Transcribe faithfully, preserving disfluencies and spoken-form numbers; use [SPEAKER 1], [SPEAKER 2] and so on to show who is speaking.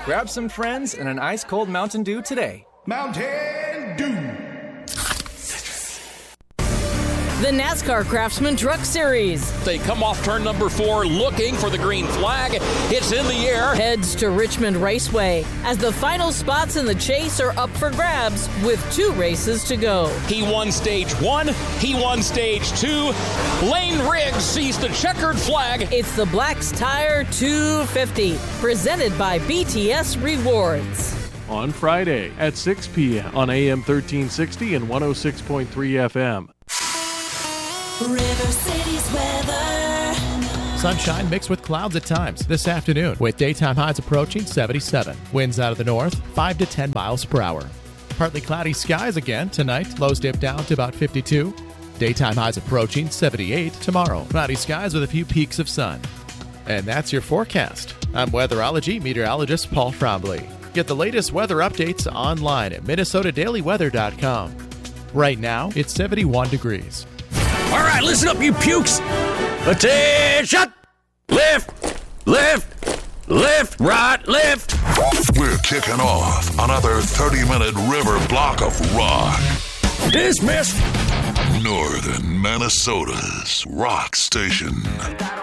[SPEAKER 1] Grab some friends and an ice-cold Mountain Dew today.
[SPEAKER 2] Mountain Dew.
[SPEAKER 3] The NASCAR Craftsman Truck Series.
[SPEAKER 4] They come off turn number four looking for the green flag. It's in the air.
[SPEAKER 3] Heads to Richmond Raceway as the final spots in the chase are up for grabs with two races to go.
[SPEAKER 4] He won stage one. He won stage two. Lane Riggs sees the checkered flag.
[SPEAKER 3] It's the Black's Tire two fifty, presented by B T S Rewards.
[SPEAKER 5] On Friday at six p.m. on A M thirteen sixty and one oh six point three F M.
[SPEAKER 6] River City's weather.
[SPEAKER 7] Sunshine mixed with clouds at times this afternoon, with daytime highs approaching seventy-seven. Winds out of the north, five to ten miles per hour. Partly cloudy skies again tonight. Lows dip down to about fifty-two. Daytime highs approaching seventy-eight tomorrow. Cloudy skies with a few peaks of sun. And that's your forecast. I'm weatherology meteorologist Paul Trombley. Get the latest weather updates online at minnesota daily weather dot com. Right now, it's seventy-one degrees.
[SPEAKER 4] All right, listen up, you pukes. Attention! Lift, lift, lift, right, lift.
[SPEAKER 8] We're kicking off another thirty-minute river block of rock.
[SPEAKER 4] Dismiss.
[SPEAKER 8] Northern Minnesota's rock station.